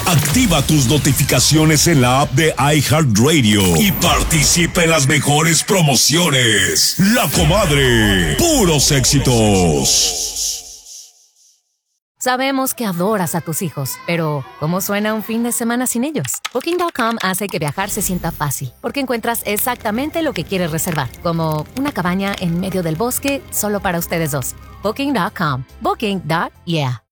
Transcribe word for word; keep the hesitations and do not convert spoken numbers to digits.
Activa tus notificaciones en la app de iHeartRadio y participa en las mejores promociones. La Comadre, puros éxitos. Sabemos que adoras a tus hijos, pero ¿cómo suena un fin de semana sin ellos? Booking punto com hace que viajar se sienta fácil, porque encuentras exactamente lo que quieres reservar, como una cabaña en medio del bosque solo para ustedes dos. Booking punto com. Booking. Yeah.